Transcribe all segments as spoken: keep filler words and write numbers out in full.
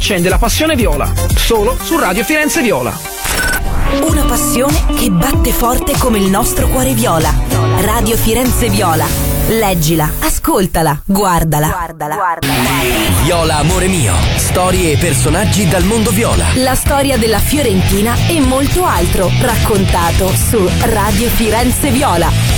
Accende la passione viola, solo su Radio Firenze Viola. Una passione che batte forte come il nostro cuore viola. Radio Firenze Viola. Leggila, ascoltala, guardala. Guardala. Guardala. Viola amore mio. Storie e personaggi dal mondo viola. La storia della Fiorentina e molto altro raccontato su Radio Firenze Viola.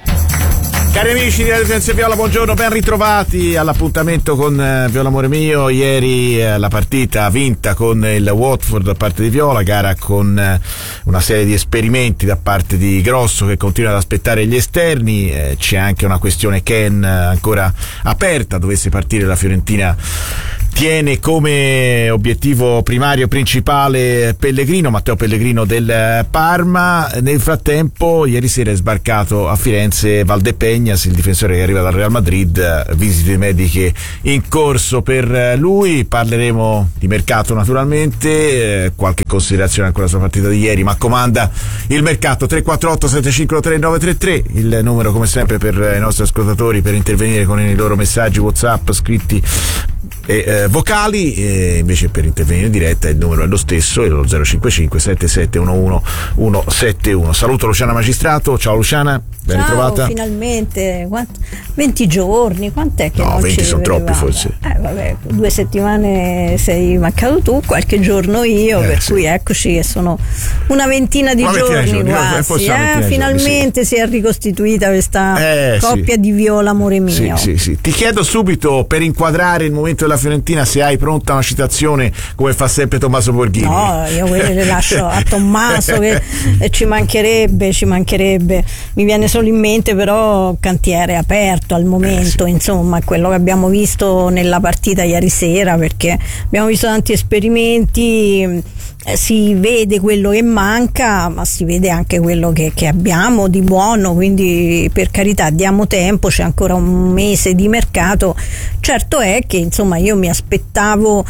Cari amici di Radio Firenze Viola, buongiorno, ben ritrovati all'appuntamento con eh, Viola amore mio. Ieri eh, la partita vinta con il Watford da parte di Viola, gara con eh, una serie di esperimenti da parte di Grosso che continua ad aspettare gli esterni. Eh, c'è anche una questione Ken ancora aperta, dovesse partire la Fiorentina tiene come obiettivo primario principale Pellegrino, Matteo Pellegrino del Parma. Nel frattempo ieri sera è sbarcato a Firenze Valdepegnas, il difensore che arriva dal Real Madrid, visite mediche in corso per lui. Parleremo di mercato naturalmente, eh, qualche considerazione ancora sulla partita di ieri, ma comanda il mercato. Tre quattro otto sette cinque tre nove tre tre, il numero come sempre per i nostri ascoltatori per intervenire con i loro messaggi WhatsApp scritti e eh, vocali, e invece per intervenire in diretta il numero è lo stesso, è lo zero cinque cinque sette sette uno uno uno sette uno. Saluto Luciana Magistrato. Ciao Luciana, ben Ciao, ritrovata. Finalmente, Quanto, venti giorni, quant'è che no, non venti ci sono troppi forse. Eh vabbè, due settimane sei mancato tu, qualche giorno io, eh, per sì. cui eccoci che sono una ventina di una giorni, ventina di giorni quasi, forse eh, ventina finalmente giorni, sì. Si è ricostituita questa eh, coppia sì. di Viola amore mio. Sì, sì, sì. Ti chiedo subito, per inquadrare il momento della Fiorentina, se hai pronta una citazione come fa sempre Tommaso Borghini. No, io quelle le lascio a Tommaso che ci mancherebbe, ci mancherebbe. Mi viene solo in mente però cantiere aperto al momento, eh, sì. Insomma, quello che abbiamo visto nella partita ieri sera, perché abbiamo visto tanti esperimenti, eh, si vede quello che manca, ma si vede anche quello che, che abbiamo di buono, quindi per carità diamo tempo, c'è ancora un mese di mercato. Certo è che insomma io mi aspettavo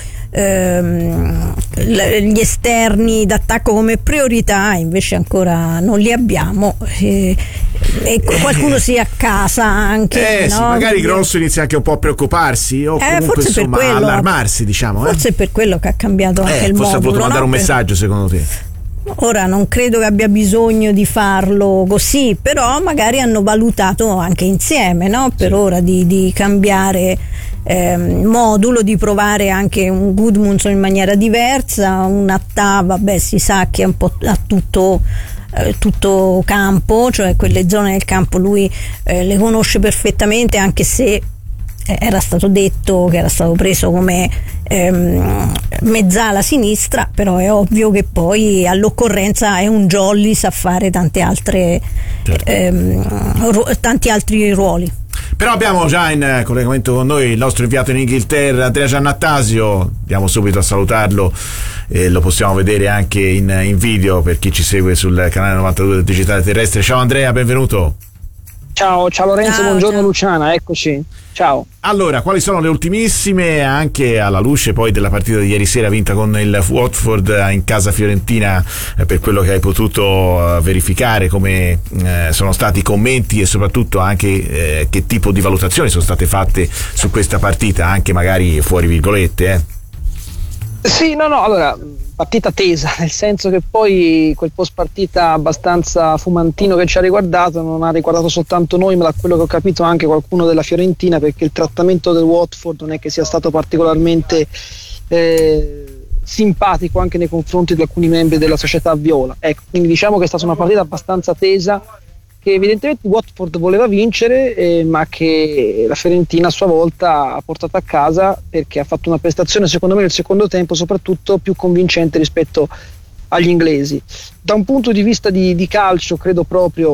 ehm, gli esterni d'attacco come priorità, invece ancora non li abbiamo, e, e qualcuno sia a casa anche, eh, no? sì, magari Grosso inizia anche un po' a preoccuparsi o eh, comunque insomma quello, allarmarsi, diciamo, forse eh? è per quello che ha cambiato anche eh, il forse modulo, ha voluto mandare no? un messaggio, secondo te? Ora non credo che abbia bisogno di farlo così, però magari hanno valutato anche insieme, no? Per sì. ora di, di cambiare eh, modulo, di provare anche un Gudmundsson in maniera diversa, un Attà, vabbè, si sa che è un po' a tutto eh, tutto campo, cioè quelle zone del campo lui eh, le conosce perfettamente, anche se era stato detto che era stato preso come ehm, mezzala sinistra, però è ovvio che poi all'occorrenza è un jolly, sa fare tante altre certo. ehm, ru- tanti altri ruoli. Però abbiamo già in collegamento con noi il nostro inviato in Inghilterra, Andrea Giannattasio. Andiamo subito a salutarlo, e lo possiamo vedere anche in, in video per chi ci segue sul canale novantadue del Digitale Terrestre. Ciao Andrea, benvenuto. Ciao, ciao Lorenzo, ciao, buongiorno ciao. Luciana, eccoci. Ciao. Allora, quali sono le ultimissime, anche alla luce poi della partita di ieri sera vinta con il Watford in casa fiorentina, eh, per quello che hai potuto uh, verificare, come eh, sono stati i commenti e soprattutto anche eh, che tipo di valutazioni sono state fatte su questa partita, anche magari fuori virgolette, eh? Sì, no, no, allora, partita tesa, nel senso che poi quel post partita abbastanza fumantino che ci ha riguardato non ha riguardato soltanto noi, ma da quello che ho capito anche qualcuno della Fiorentina, perché il trattamento del Watford non è che sia stato particolarmente eh, simpatico anche nei confronti di alcuni membri della società viola. Ecco, quindi diciamo che è stata una partita abbastanza tesa, che evidentemente Watford voleva vincere, eh, ma che la Fiorentina a sua volta ha portato a casa, perché ha fatto una prestazione secondo me nel secondo tempo soprattutto più convincente rispetto agli inglesi. Da un punto di vista di, di calcio credo proprio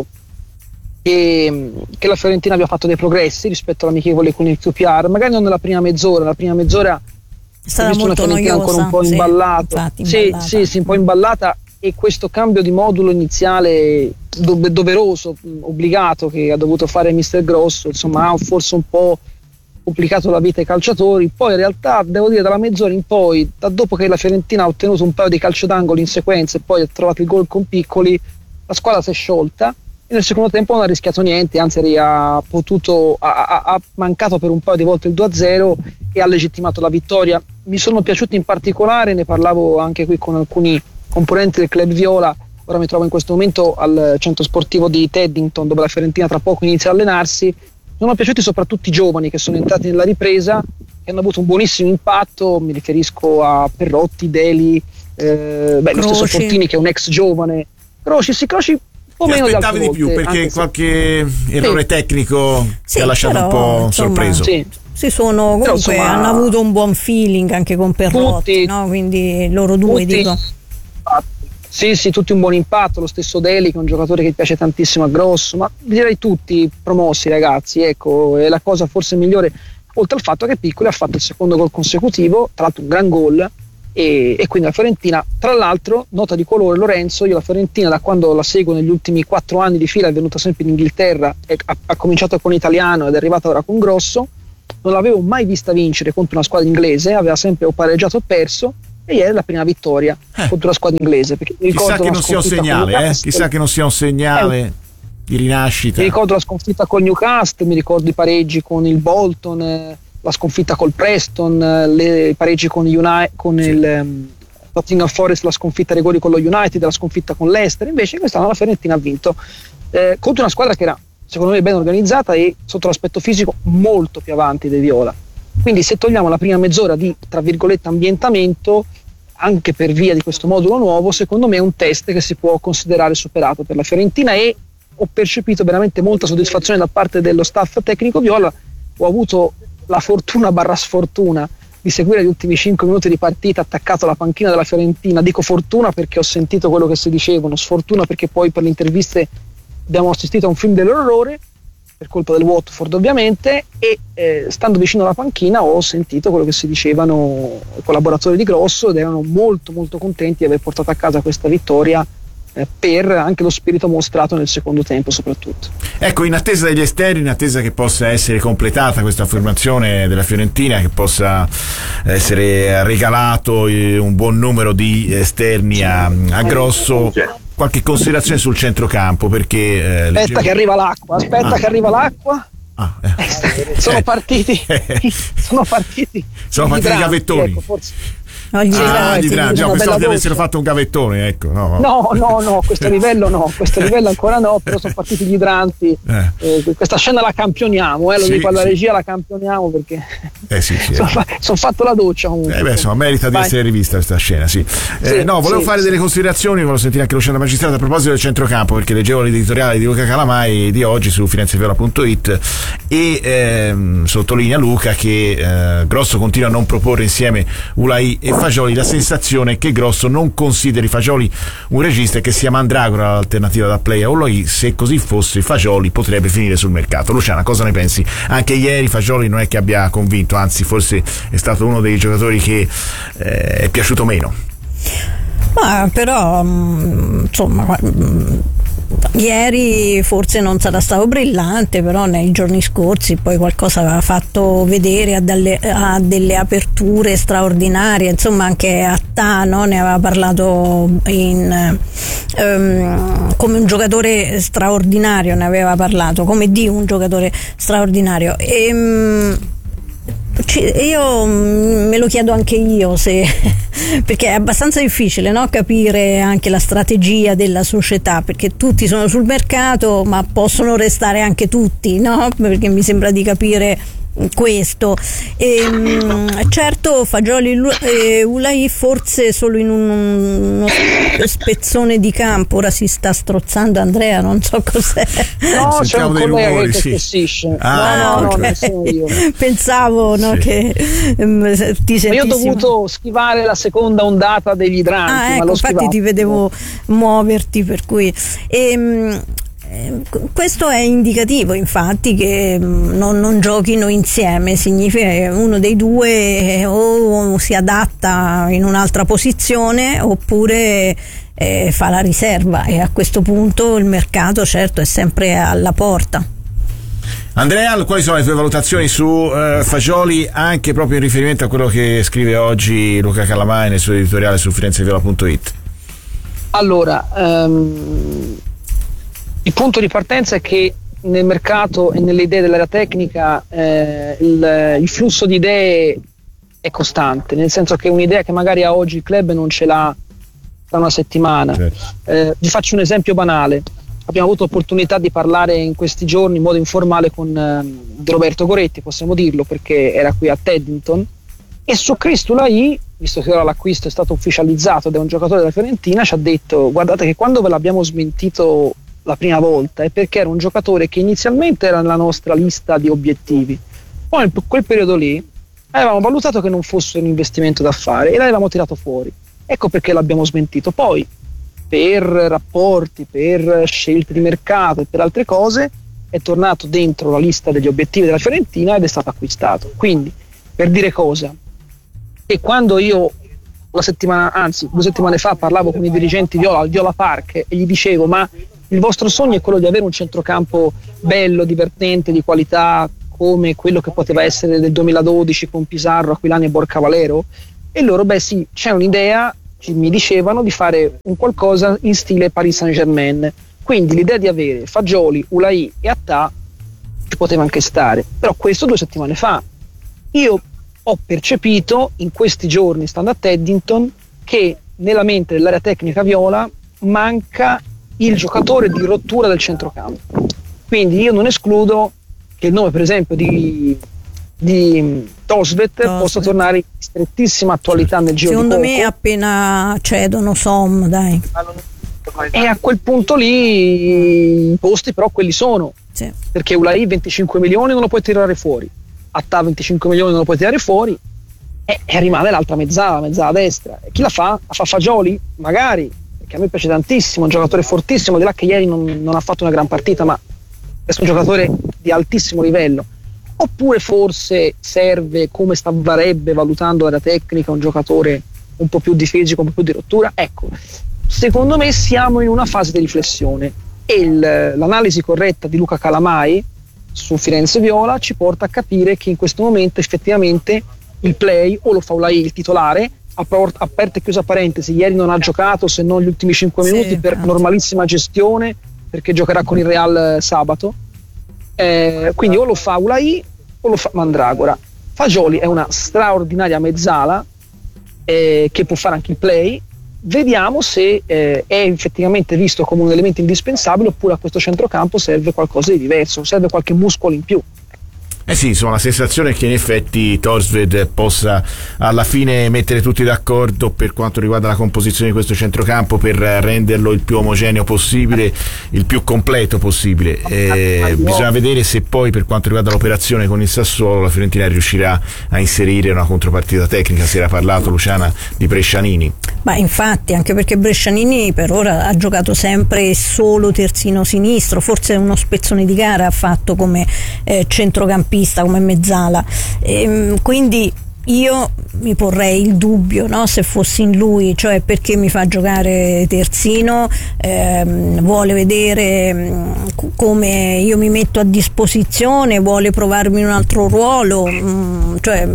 che, che la Fiorentina abbia fatto dei progressi rispetto all'amichevole con il Q P R, magari non nella prima mezz'ora, la prima mezz'ora è stata visto molto una Fiorentina noiosa, ancora un po' sì, imballata. infatti, sì, imballata. sì, sì, un po' imballata, e questo cambio di modulo iniziale do- doveroso, obbligato, che ha dovuto fare mister Grosso, insomma ha forse un po' complicato la vita ai calciatori. Poi in realtà devo dire dalla mezz'ora in poi, da dopo che la Fiorentina ha ottenuto un paio di calcio d'angolo in sequenza e poi ha trovato il gol con Piccoli, la squadra si è sciolta e nel secondo tempo non ha rischiato niente, anzi ha potuto ha, ha, ha mancato per un paio di volte il due a zero e ha legittimato la vittoria. Mi sono piaciuti in particolare, ne parlavo anche qui con alcuni componenti del club viola. Ora mi trovo in questo momento al centro sportivo di Teddington, dove la Fiorentina tra poco inizia a allenarsi. Mi sono piaciuti soprattutto i giovani che sono entrati nella ripresa, che hanno avuto un buonissimo impatto. Mi riferisco a Perrotti, Deli, eh, beh, lo stesso Fortini che è un ex giovane. Croci, sì, Croci un po' Ti meno di aspettavi altre di più volte, perché anche se- qualche errore Sì. tecnico Sì, ti ha lasciato però, un po' insomma, sorpreso. Sì. si sono comunque Però, insomma, hanno avuto un buon feeling anche con Perrotti, tutti- no? Quindi loro due tutti- dico. Sì, sì, tutti un buon impatto, lo stesso Deli che è un giocatore che piace tantissimo a Grosso, ma direi tutti promossi ragazzi, ecco, è la cosa forse migliore, oltre al fatto che Piccoli ha fatto il secondo gol consecutivo, tra l'altro un gran gol, e, e quindi la Fiorentina, tra l'altro, nota di colore Lorenzo, io la Fiorentina da quando la seguo negli ultimi quattro anni di fila, è venuta sempre in Inghilterra, e ha, ha cominciato con Italiano ed è arrivata ora con Grosso, non l'avevo mai vista vincere contro una squadra inglese, aveva sempre o pareggiato o perso, e ieri è la prima vittoria Eh. contro la squadra inglese, perché mi Chissà ricordo che la non sia un sconfitta con segnale, eh? Newcastle. Chissà che non sia un segnale di rinascita. Mi ricordo la sconfitta con Newcastle, mi ricordo i pareggi con il Bolton, eh, la sconfitta col Preston, eh, le, i pareggi con, Uni- con il um, Nottingham Forest, la sconfitta ai rigori con lo United, la sconfitta con l'Ester. Invece quest'anno la Fiorentina ha vinto eh, contro una squadra che era secondo me ben organizzata e sotto l'aspetto fisico molto più avanti dei Viola. Quindi se togliamo la prima mezz'ora di, tra virgolette, ambientamento, anche per via di questo modulo nuovo, secondo me è un test che si può considerare superato per la Fiorentina, e ho percepito veramente molta soddisfazione da parte dello staff tecnico viola. Ho avuto la fortuna barra sfortuna di seguire gli ultimi cinque minuti di partita attaccato alla panchina della Fiorentina. Dico fortuna perché ho sentito quello che si dicevano, sfortuna perché poi per le interviste abbiamo assistito a un film dell'orrore per colpa del Watford ovviamente, e eh, stando vicino alla panchina ho sentito quello che si dicevano i collaboratori di Grosso ed erano molto molto contenti di aver portato a casa questa vittoria, eh, per anche lo spirito mostrato nel secondo tempo soprattutto. Ecco, in attesa degli esterni, in attesa che possa essere completata questa formazione della Fiorentina, che possa essere regalato eh, un buon numero di esterni a, a Grosso, qualche considerazione sul centrocampo, perché eh, Aspetta leggevo- che arriva l'acqua, aspetta Ah. che arriva l'acqua. Ah, eh. sono Eh. partiti sono partiti Sono gli partiti i idranti, gavettoni. ecco, forse. No, gli Ah, idranti, gli idranti. dico. No, una pensavo bella che avessero doccia. fatto un gavettone, ecco. No, No, no, no, questo livello no, questo livello ancora no, però sono partiti gli idranti. Eh. Eh, questa scena la campioniamo, eh, lo Sì, dico alla sì. regia, la campioniamo perché Eh sì, sì. sono, fa- son fatto la doccia comunque. Eh beh, insomma, merita di Vai. essere rivista questa scena, sì. Eh, Sì, no, volevo sì, fare sì. delle considerazioni, volevo sentire anche Luciano Magistrato a proposito del centrocampo, perché leggevo l'editoriale di Luca Calamai di oggi su firenzeviola punto it e ehm, sottolinea Luca che eh, Grosso continua a non proporre insieme Ulai e Fagioli. La sensazione è che Grosso non consideri Fagioli un regista e che sia Mandragora l'alternativa da play a Ulai. Se così fosse, Fagioli potrebbe finire sul mercato. Luciana, cosa ne pensi? Anche ieri Fagioli non è che abbia convinto, anzi forse è stato uno dei giocatori che eh, è piaciuto meno. Ma però mh, insomma qua- mh, ieri forse non sarà stato brillante, però nei giorni scorsi poi qualcosa aveva fatto vedere, a delle, a delle aperture straordinarie, insomma anche a Tano ne aveva parlato in, ehm, come un giocatore straordinario, ne aveva parlato come di un giocatore straordinario. E, mh, Ci- io mm, me lo chiedo anche io se perché è abbastanza difficile, no? Capire anche la strategia della società, perché tutti sono sul mercato ma possono restare anche tutti, no? Perché mi sembra di capire questo. E, mm, certo Fagioli e Ulai forse solo in un, uno spezzone di campo. Ora si sta strozzando Andrea, non so cos'è. No, c'è Sentiamo un dei collega rumori, che sì. tossisce. Ah, no, no, no, ok. non sono io. Pensavo, no, Sì. che um, ti Ma io ho sentissi. dovuto schivare la seconda ondata degli idranti, Ah, ma ecco, l'ho infatti schivato. ti vedevo muoverti, per cui ehm, eh, questo è indicativo, infatti, che mm, non, non giochino insieme, significa che uno dei due eh, o si adatta in un'altra posizione oppure eh, fa la riserva, e a questo punto il mercato certo è sempre alla porta. Andrea, quali sono le tue valutazioni su uh, Fagioli, anche proprio in riferimento a quello che scrive oggi Luca Calamai nel suo editoriale su firenzeviola punto it? Allora, ehm, il punto di partenza è che nel mercato e nelle idee dell'area tecnica eh, il, il flusso di idee è costante, nel senso che un'idea che magari a oggi il club non ce l'ha tra una settimana. Certo. Eh, vi faccio un esempio banale. Abbiamo avuto l'opportunità di parlare in questi giorni in modo informale con eh, Roberto Goretti, possiamo dirlo, perché era qui a Teddington, e su Chris Ulai, visto che ora l'acquisto è stato ufficializzato ed è un giocatore della Fiorentina, ci ha detto: guardate che quando ve l'abbiamo smentito la prima volta è perché era un giocatore che inizialmente era nella nostra lista di obiettivi, poi in quel periodo lì avevamo valutato che non fosse un investimento da fare e l'avevamo tirato fuori, ecco perché l'abbiamo smentito. Poi per rapporti, per scelte di mercato e per altre cose è tornato dentro la lista degli obiettivi della Fiorentina ed è stato acquistato. Quindi, per dire cosa, e quando io la settimana, anzi due settimane fa parlavo con i dirigenti Viola al Viola Park e gli dicevo: ma il vostro sogno è quello di avere un centrocampo bello, divertente, di qualità, come quello che poteva essere del duemiladodici con Pizarro, Aquilani e Borca Valero? E loro: beh sì, c'è un'idea, mi dicevano, di fare un qualcosa in stile Paris Saint-Germain. Quindi l'idea di avere Fagioli, Ulai e Attà ci poteva anche stare, però questo due settimane fa. Io ho percepito in questi giorni, stando a Teddington, che nella mente dell'area tecnica viola manca il giocatore di rottura del centrocampo. Quindi io non escludo che il nome, per esempio, di, di Tosvet possa tornare in strettissima attualità nel giro secondo di poco. me appena cedono Som, dai. E a quel punto lì i posti però quelli sono, sì. Perché Ulai venticinque milioni non lo puoi tirare fuori, Attà venticinque milioni non lo puoi tirare fuori, e, e rimane l'altra mezzala, mezzala destra. E chi la fa? La fa Fagioli? Magari, perché a me piace tantissimo, un giocatore fortissimo, di là che ieri non, non ha fatto una gran partita, ma è un giocatore di altissimo livello. Oppure forse serve, come varrebbe valutando l'area tecnica, un giocatore un po' più di fisico, un po' più di rottura? Ecco, secondo me siamo in una fase di riflessione e il, l'analisi corretta di Luca Calamai su Firenze Viola ci porta a capire che in questo momento effettivamente il play o lo fa Ulai il titolare, aperta e chiusa parentesi, ieri non ha giocato se non gli ultimi cinque minuti sì, per tanto. Normalissima gestione, perché giocherà con il Real sabato, eh, quindi o lo fa Ulai o lo fa Mandragora. Fagioli è una straordinaria mezzala eh, che può fare anche il play. Vediamo se eh, è effettivamente visto come un elemento indispensabile oppure a questo centrocampo serve qualcosa di diverso, serve qualche muscolo in più. Eh sì, insomma, la sensazione è che in effetti Torsved possa alla fine mettere tutti d'accordo per quanto riguarda la composizione di questo centrocampo, per renderlo il più omogeneo possibile, il più completo possibile. Eh, bisogna vedere se poi, per quanto riguarda l'operazione con il Sassuolo, la Fiorentina riuscirà a inserire una contropartita tecnica. Si era parlato, Luciana, di Brescianini. Ma infatti, anche perché Brescianini per ora ha giocato sempre solo terzino sinistro, forse uno spezzone di gara ha fatto come eh, centrocampista, come mezzala, e, quindi io mi porrei il dubbio, no, se fossi in lui, cioè perché mi fa giocare terzino, ehm, vuole vedere mh, come io mi metto a disposizione, vuole provarmi in un altro ruolo, mh, cioè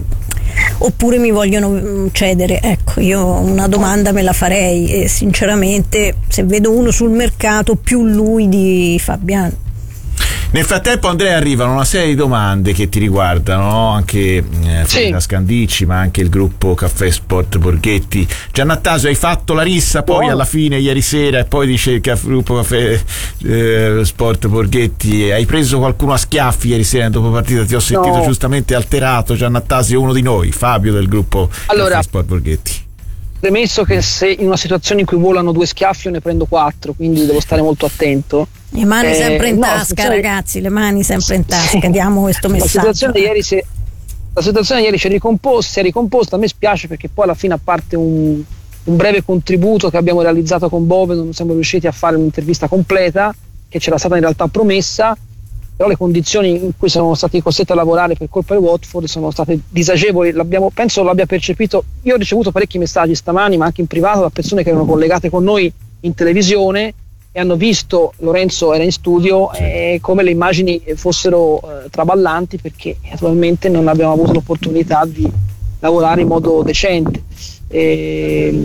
oppure mi vogliono cedere. Ecco, io una domanda me la farei e sinceramente se vedo uno sul mercato più lui di Fabiano. Nel frattempo, Andrea, arrivano una serie di domande che ti riguardano, no? Anche eh, Federica sì. Scandicci, ma anche il gruppo Caffè Sport Borghetti. Giannattasio, hai fatto la rissa poi oh. alla fine ieri sera, e poi dice il caff- gruppo Caffè eh, Sport Borghetti, hai preso qualcuno a schiaffi ieri sera dopo partita? Ti ho sentito no. giustamente alterato. Giannattasio, uno di noi, Fabio del gruppo allora, Caffè Sport Borghetti. Premesso che se in una situazione in cui volano due schiaffi io ne prendo quattro, quindi devo stare molto attento. Le mani eh, sempre in no, tasca, ragazzi, le mani sempre in tasca, diamo questo messaggio. La situazione di ieri, se, la situazione di ieri si è ricomposta, si è ricomposta, a me spiace perché poi alla fine, a parte un, un breve contributo che abbiamo realizzato con Bove, non siamo riusciti a fare un'intervista completa, che c'era stata in realtà promessa, però le condizioni in cui siamo stati costretti a lavorare per colpa di Watford sono state disagevoli. L'abbiamo, penso l'abbia percepito. Io ho ricevuto parecchi messaggi stamani, ma anche in privato, da persone che erano collegate con noi in televisione e hanno visto, Lorenzo era in studio, sì. e come le immagini fossero eh, traballanti, perché naturalmente non abbiamo avuto l'opportunità di lavorare in modo decente. E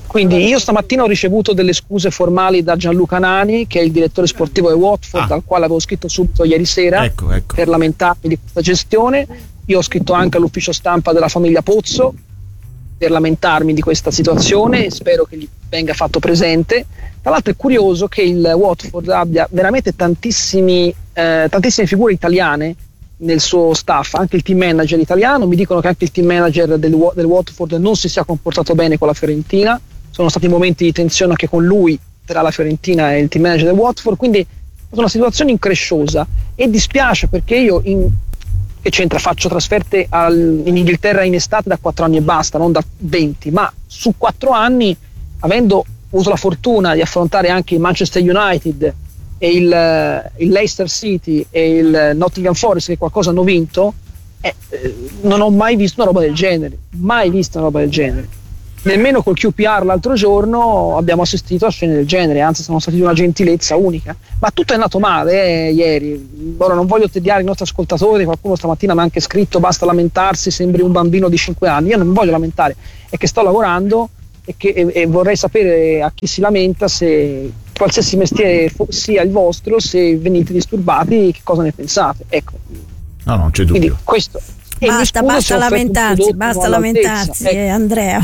Quindi io stamattina ho ricevuto delle scuse formali da Gianluca Nani, che è il direttore sportivo di Watford, ah. al quale avevo scritto subito ieri sera, ecco, ecco. per lamentarmi di questa gestione. Io ho scritto anche all'ufficio stampa della famiglia Pozzo per lamentarmi di questa situazione e spero che gli venga fatto presente. Tra l'altro è curioso che il Watford abbia veramente tantissimi, eh, tantissime figure italiane nel suo staff, anche il team manager italiano. Mi dicono che anche il team manager del, del Watford non si sia comportato bene con la Fiorentina, sono stati momenti di tensione anche con lui tra la Fiorentina e il team manager del Watford, quindi è una situazione incresciosa e dispiace perché io in, che c'entra, faccio trasferte al, in Inghilterra in estate da quattro anni e basta, non da venti, ma su quattro anni, avendo avuto la fortuna di affrontare anche il Manchester United e il, il Leicester City e il Nottingham Forest, che qualcosa hanno vinto, eh, eh, non ho mai visto una roba del genere, mai visto una roba del genere. Nemmeno col Q P R l'altro giorno abbiamo assistito a scene del genere, anzi sono stati di una gentilezza unica, ma tutto è nato male eh, ieri. Ora non voglio tediare i nostri ascoltatori, qualcuno stamattina mi ha anche scritto basta lamentarsi, sembri un bambino di cinque anni. Io non mi voglio lamentare, è che sto lavorando e, che, e, e vorrei sapere a chi si lamenta, se qualsiasi mestiere sia il vostro, se venite disturbati, che cosa ne pensate, ecco. No, non c'è dubbio. Quindi questo. Basta, basta lamentarsi, basta lamentarsi, eh, Andrea.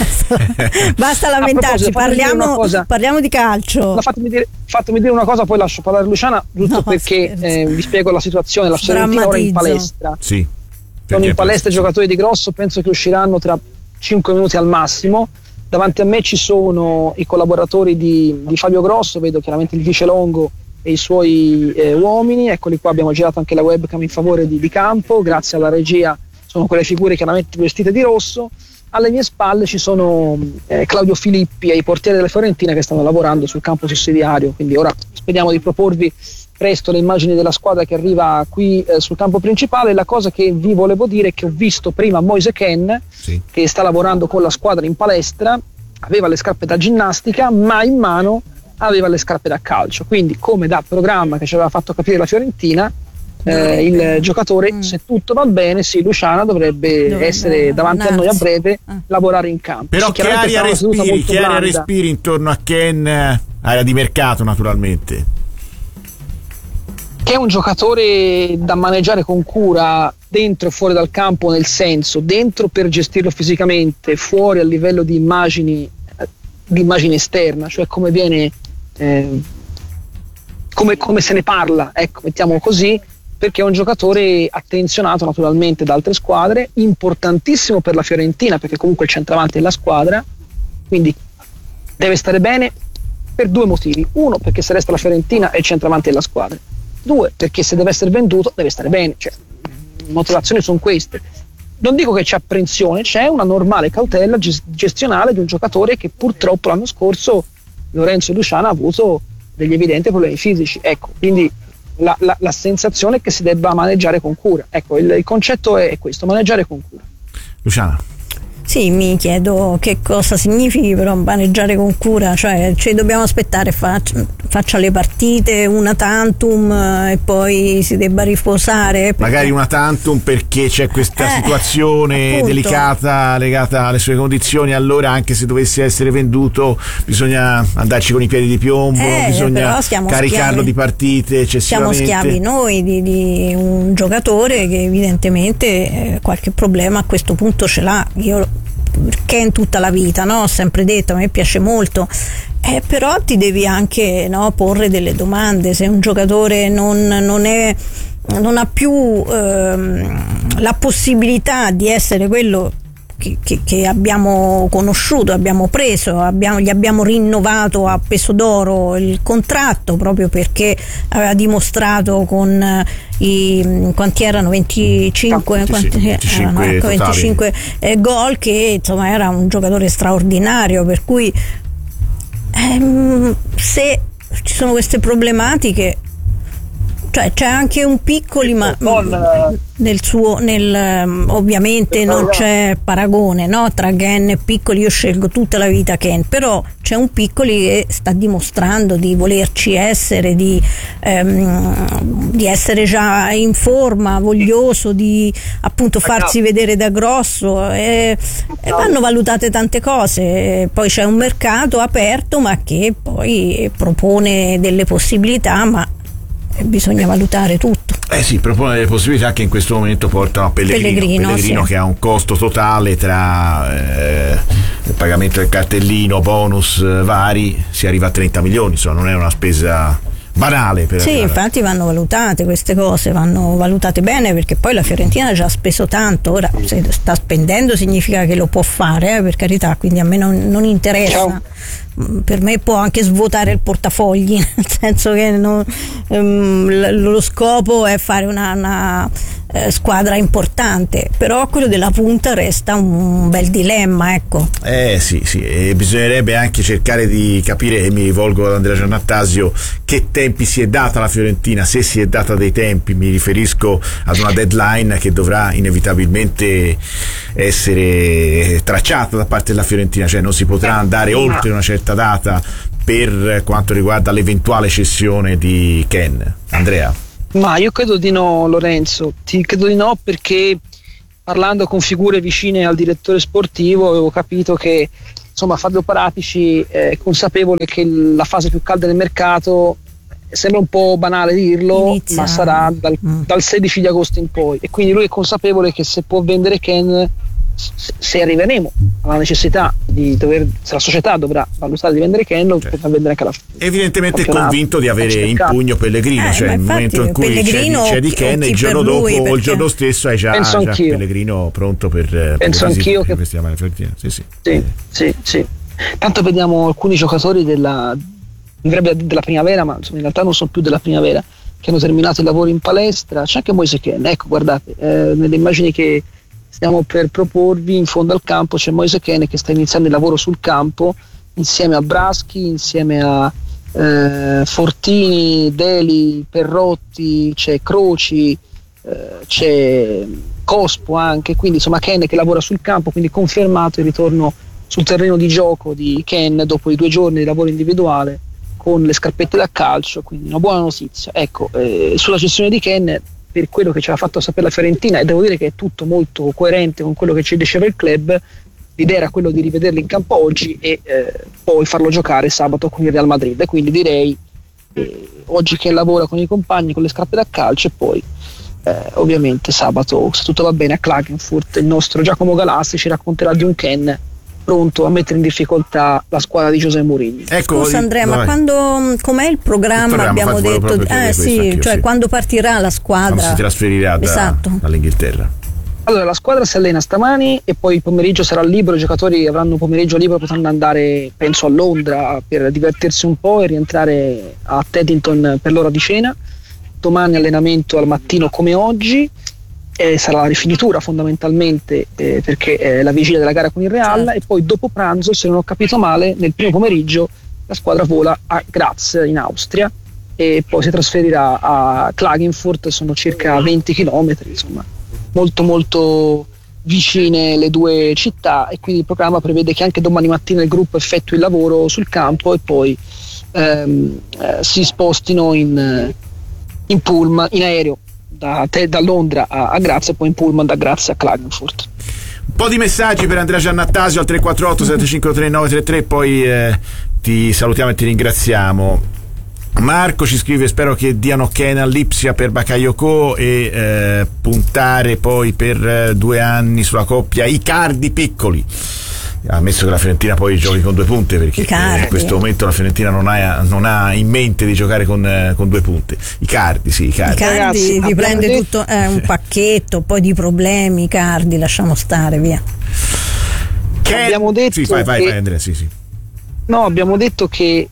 Basta lamentarsi, parliamo, cosa, parliamo di calcio. No, fatemi, dire, fatemi dire una cosa, poi lascio parlare Luciana, giusto no, perché eh, vi spiego la situazione. La Fiorentina ora è in palestra. Sì, sono in palestra i giocatori di Grosso, penso che usciranno tra cinque minuti al massimo. Davanti a me ci sono i collaboratori di, di Fabio Grosso, vedo chiaramente il vice Longo e i suoi eh, uomini, eccoli qua, abbiamo girato anche la webcam in favore di, di Campo, grazie alla regia sono quelle figure chiaramente vestite di rosso. Alle mie spalle ci sono eh, Claudio Filippi e i portieri della Fiorentina che stanno lavorando sul campo sussidiario, quindi ora speriamo di proporvi presto le immagini della squadra che arriva qui eh, sul campo principale. La cosa che vi volevo dire è che ho visto prima Moise Ken, sì, che sta lavorando con la squadra in palestra, aveva le scarpe da ginnastica ma in mano aveva le scarpe da calcio, quindi come da programma che ci aveva fatto capire la Fiorentina, eh, il giocatore, mm. se tutto va bene, sì, Luciana dovrebbe, dovrebbe essere davanti a noi a breve, ah. lavorare in campo. Però sì, che aria respiri, che aria respiri intorno a Ken, area di mercato naturalmente, che è un giocatore da maneggiare con cura dentro e fuori dal campo, nel senso dentro per gestirlo fisicamente, fuori a livello di immagini, di immagine esterna, cioè come viene eh, come, come se ne parla, ecco, mettiamo così, perché è un giocatore attenzionato naturalmente da altre squadre, importantissimo per la Fiorentina perché comunque il centravanti è la squadra, quindi deve stare bene per due motivi: uno, perché se resta la Fiorentina è il centravanti della squadra; due, perché se deve essere venduto deve stare bene, cioè motivazioni sono queste. Non dico che c'è apprensione, c'è una normale cautela gestionale di un giocatore che purtroppo l'anno scorso Lorenzo Luciana ha avuto degli evidenti problemi fisici, ecco, quindi la, la, la sensazione è che si debba maneggiare con cura, ecco, il, il concetto è questo: maneggiare con cura. Luciana. Sì, mi chiedo che cosa significhi però maneggiare con cura, cioè ci dobbiamo aspettare faccia, faccia le partite una tantum e poi si debba riposare, perché... magari una tantum perché c'è questa eh, situazione appunto delicata legata alle sue condizioni, allora anche se dovesse essere venduto bisogna andarci con i piedi di piombo, eh, bisogna caricarlo schiavi, di partite eccessivamente. Siamo schiavi noi di, di un giocatore che evidentemente eh, qualche problema a questo punto ce l'ha. Io che in tutta la vita, no? Ho sempre detto, a me piace molto, eh, però ti devi anche, no, porre delle domande. Se un giocatore non, non è non ha più ehm, la possibilità di essere quello Che, che, che abbiamo conosciuto, abbiamo preso, abbiamo, gli abbiamo rinnovato a peso d'oro il contratto proprio perché aveva dimostrato con i quanti erano venticinque, quanti, venticinque, erano, ecco, venticinque eh, gol, che insomma era un giocatore straordinario, per cui ehm, se ci sono queste problematiche Cioè c'è anche un Piccoli, ma con, mh, nel suo nel, ovviamente non c'è paragone, no? Tra Ken e Piccoli. Io scelgo tutta la vita Ken, però c'è un Piccoli che sta dimostrando di volerci essere, di, ehm, di essere già in forma, voglioso di appunto farsi vedere da grosso, e, e vanno valutate tante cose. Poi c'è un mercato aperto ma che poi propone delle possibilità, ma bisogna valutare tutto. Eh sì, propone delle possibilità che in questo momento portano a Pellegrino, Pellegrino, Pellegrino sì. che ha un costo totale tra eh, il pagamento del cartellino, bonus eh, vari, si arriva a trenta milioni, insomma non è una spesa banale per sì, arrivare. infatti vanno valutate queste cose, vanno valutate bene, perché poi la Fiorentina ha già speso tanto. Ora se sta spendendo significa che lo può fare, eh, per carità, quindi a me non, non interessa. Ciao. Per me può anche svuotare il portafogli, nel senso che non, um, lo scopo è fare una, una eh, squadra importante, però quello della punta resta un bel dilemma, ecco. Eh sì, sì, e bisognerebbe anche cercare di capire, e mi rivolgo ad Andrea Giannattasio, che tempi si è data la Fiorentina, se si è data dei tempi. Mi riferisco ad una deadline che dovrà inevitabilmente essere tracciata da parte della Fiorentina, cioè non si potrà andare oltre una certa data per quanto riguarda l'eventuale cessione di Ken. Andrea? Ma io credo di no, Lorenzo, ti credo di no, perché parlando con figure vicine al direttore sportivo avevo capito che insomma Fabio Paratici è consapevole che la fase più calda del mercato, sembra un po' banale dirlo, Inizia. ma sarà dal, mm. dal sedici di agosto in poi, e quindi lui è consapevole che se può vendere Ken, se arriveremo alla necessità di dover, se la società dovrà valutare di vendere Ken, lo potrà vendere anche la evidentemente è convinto di avere in pugno Pellegrino, eh, cioè nel momento in cui c'è, c'è di Ken, il giorno dopo o il giorno stesso hai già, già Pellegrino pronto per penso per anch'io che sì, sì. Sì, sì, sì. Tanto vediamo alcuni giocatori della della primavera, ma insomma in realtà non sono più della primavera, che hanno terminato il lavoro in palestra. C'è anche Moise Ken, ecco, guardate, eh, nelle immagini che stiamo per proporvi, in fondo al campo c'è Moise Ken che sta iniziando il lavoro sul campo insieme a Braschi, insieme a eh, Fortini, Deli, Perrotti, c'è Croci, eh, c'è Cospo anche, quindi insomma Ken che lavora sul campo, quindi confermato il ritorno sul terreno di gioco di Ken dopo i due giorni di lavoro individuale con le scarpette da calcio, quindi una buona notizia. Ecco, eh, sulla cessione di Ken, per quello che ci aveva fatto sapere la Fiorentina, e devo dire che è tutto molto coerente con quello che ci diceva il club, l'idea era quello di rivederlo in campo oggi e eh, poi farlo giocare sabato con il Real Madrid, e quindi direi eh, oggi che lavora con i compagni con le scarpe da calcio, e poi eh, ovviamente sabato, se tutto va bene, a Klagenfurt il nostro Giacomo Galassi ci racconterà di un Ken pronto a mettere in difficoltà la squadra di José Mourinho. Ecco, scusa Andrea, ma quando, com'è il programma? Il programma abbiamo detto, eh, sì, cioè sì. Quando partirà la squadra? Quando si trasferirà da, esatto. dall'Inghilterra. Allora, la squadra si allena stamani e poi il pomeriggio sarà libero, i giocatori avranno un pomeriggio libero, potranno andare penso a Londra per divertirsi un po' e rientrare a Teddington per l'ora di cena. Domani allenamento al mattino come oggi. Eh, sarà la rifinitura fondamentalmente, eh, perché è la vigilia della gara con il Real, e poi dopo pranzo, se non ho capito male, nel primo pomeriggio la squadra vola a Graz in Austria e poi si trasferirà a Klagenfurt, sono circa venti chilometri, insomma molto molto vicine le due città, e quindi il programma prevede che anche domani mattina il gruppo effettui il lavoro sul campo e poi ehm, eh, si spostino in, in pullman, in aereo Da, te, da Londra a, a Graz e poi in pullman da Graz a Klagenfurt. Un po' di messaggi per Andrea Giannattasio al tre quattro otto sette cinque tre nove tre tre, poi eh, ti salutiamo e ti ringraziamo. Marco ci scrive: spero che diano Ken all'Ipsia per Bakayoko e eh, puntare poi per eh, due anni sulla coppia Icardi Piccoli. Ha ammesso che la Fiorentina poi giochi con due punte, perché eh, in questo momento la Fiorentina non ha, non ha in mente di giocare con, eh, con due punte. Icardi, sì, Icardi. Icardi ti prende detto... tutto eh, un pacchetto, poi di problemi. Icardi, lasciamo stare, via. Che... Abbiamo detto sì, vai, vai, che... vai Andrea, sì, sì. No, abbiamo detto che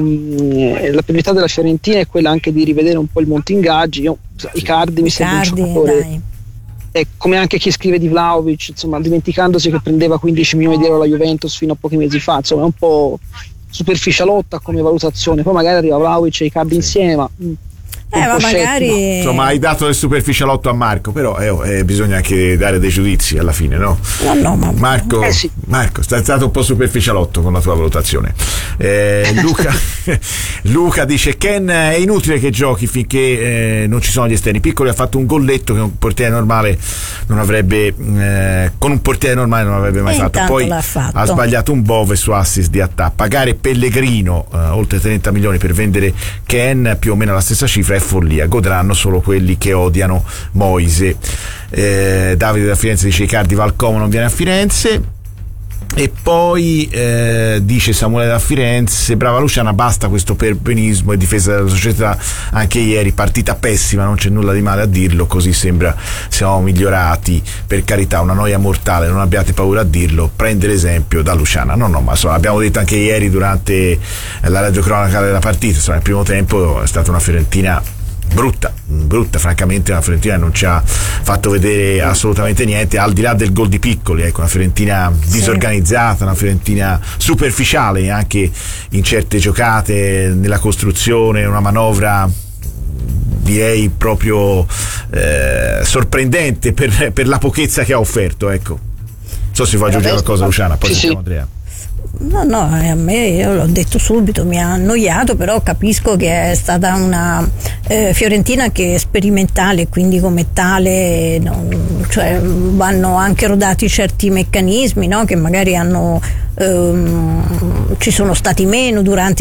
ehm, la priorità della Fiorentina è quella anche di rivedere un po' il monte ingaggi. Io, Icardi mi sembra un giocatore, è come anche chi scrive di Vlahovic, insomma, dimenticandosi che prendeva quindici milioni di euro la Juventus fino a pochi mesi fa, insomma è un po' superficialotta come valutazione. Poi magari arriva Vlahovic e Icardi insieme, ma Eh, ma magari insomma hai dato del superficialotto a Marco, però eh, eh, bisogna anche dare dei giudizi alla fine, no? No, no, ma Marco, eh sì. Marco, sei stato un po' superficialotto con la tua valutazione. Eh, Luca, Luca dice: Ken, è inutile che giochi finché eh, non ci sono gli esterni. Piccoli ha fatto un golletto che un portiere normale non avrebbe eh, con un portiere normale non avrebbe mai e fatto. Poi fatto. ha sbagliato un bove su assist di Attà. Pagare Pellegrino eh, oltre trenta milioni per vendere Ken, più o meno la stessa cifra, è follia. Godranno solo quelli che odiano Moise. eh, Davide da Firenze dice: Icardi va al Como, non viene a Firenze. E poi eh, dice Samuele da Firenze: brava Luciana, basta questo perbenismo e difesa della società. Anche ieri partita pessima, non c'è nulla di male a dirlo, così sembra siamo migliorati. Per carità, una noia mortale, non abbiate paura a dirlo, prende l'esempio da Luciana. No no ma insomma, abbiamo detto anche ieri durante la radiocronaca della partita, insomma, nel primo tempo è stata una Fiorentina brutta, brutta, francamente una Fiorentina non ci ha fatto vedere assolutamente niente, al di là del gol di Piccoli. Ecco, una Fiorentina disorganizzata, una Fiorentina superficiale anche in certe giocate, nella costruzione, una manovra direi proprio eh, sorprendente per, per la pochezza che ha offerto. Ecco, non so se vuoi aggiungere qualcosa, Luciana, poi sì, sentiamo sì. Andrea. No, no, a me, io l'ho detto subito, mi ha annoiato, però capisco che è stata una eh, Fiorentina che è sperimentale, quindi come tale no, cioè, vanno anche rodati certi meccanismi, no, che magari hanno ehm, ci sono stati meno durante